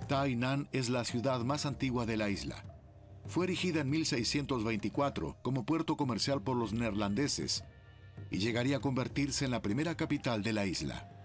Tainan es la ciudad más antigua de la isla. Fue erigida en 1624 como puerto comercial por los neerlandeses y llegaría a convertirse en la primera capital de la isla.